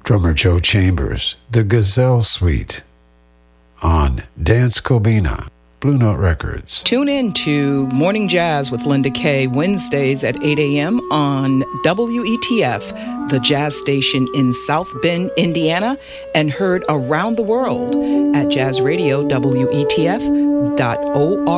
drummer Joe Chambers, the Gazelle Suite, on Dance Kobina, Blue Note Records. Tune in to Morning Jazz with Linda Kay, Wednesdays at 8 a.m. on WETF, the jazz station in South Bend, Indiana, and heard around the world at jazzradiowetf.org.